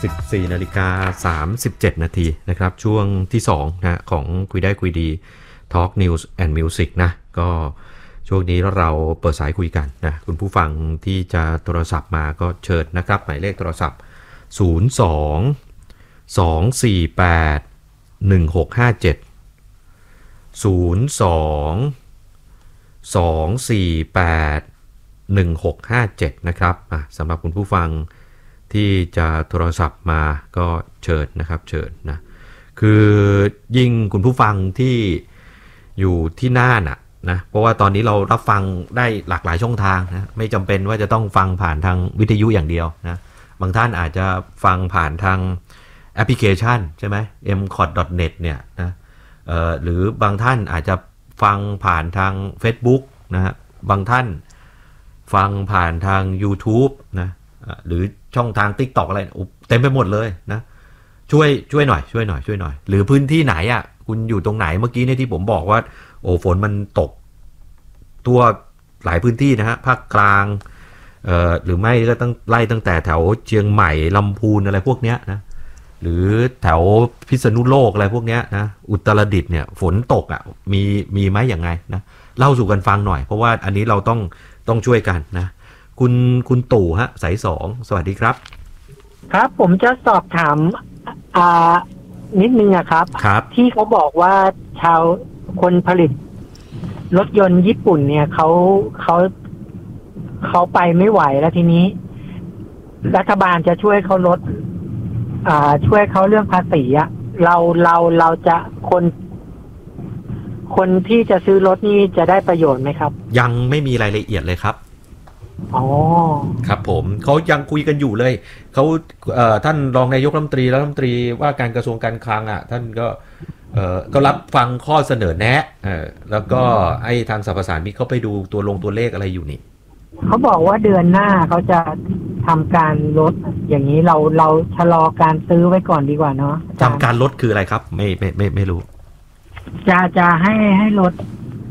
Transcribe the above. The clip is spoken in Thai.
14:37 นาทีนะครับช่วงที่2นะของคุยได้คุยดี Talk News and Music นะก็ช่วงนี้เราเปิดสายคุยกันนะคุณผู้ฟังที่จะโทรศัพท์มาก็เชิญนะครับหมายเลขโทรศัพท์02-248-1657 02-248-1657 นะครับสำหรับคุณผู้ฟังที่จะโทรศัพท์มาก็เชิญนะครับเชิญนะคือยิ่งคุณผู้ฟังที่อยู่ที่น่านนะเพราะว่าตอนนี้เรารับฟังได้หลากหลายช่องทางนะไม่จำเป็นว่าจะต้องฟังผ่านทางวิทยุอย่างเดียวนะบางท่านอาจจะฟังผ่านทางแอปพลิเคชันใช่ไหม mcot.net เนี่ยนะหรือบางท่านอาจจะฟังผ่านทาง Facebook นะฮะบางท่านฟังผ่านทาง YouTube นะหรือช่องทาง TikTok อะไรเต็มไปหมดเลยนะช่วยหน่อยหรือพื้นที่ไหนคุณอยู่ตรงไหนเมื่อกี้เนี่ยที่ผมบอกว่าฝนมันตกทั่วหลายพื้นที่นะฮะภาคกลางหรือไม่ก็ต้องไล่ตั้งแต่แถวเชียงใหม่ลำพูนอะไรพวกเนี้ยนะหรือแถวพิษณุโลกอะไรพวกเนี้ยนะอุตรดิตถ์เนี่ยฝนตกมีไหมอย่างไงนะเล่าสู่กันฟังหน่อยเพราะว่าอันนี้เราต้องช่วยกันนะคุณตู่ฮะสาย2สวัสดีครับครับผมจะสอบถามนิดนึงครับที่เขาบอกว่าคนผลิตรถยนต์ญี่ปุ่นเนี่ยเขาไปไม่ไหวแล้วทีนี้รัฐบาลจะช่วยเขาลดช่วยเขาเรื่องภาษีเราจะคนที่จะซื้อรถนี่จะได้ประโยชน์ไหมครับยังไม่มีรายละเอียดเลยครับอ๋อครับผมเขายังคุยกันอยู่เลยเขาท่านรองนายกรัฐมนตรีและรัฐมนตรีว่าการกระทรวงการคลังท่านก็รับฟังข้อเสนอแนะแล้วก็ให้ทางสรรพสามิตเขาไปดูตัวเลขอะไรอยู่นี่เขาบอกว่าเดือนหน้าเขาจะทำการลดอย่างนี้เราชะลอการซื้อไว้ก่อนดีกว่าเนาะทำการลดคืออะไรครับไม่รู้จะให้ลด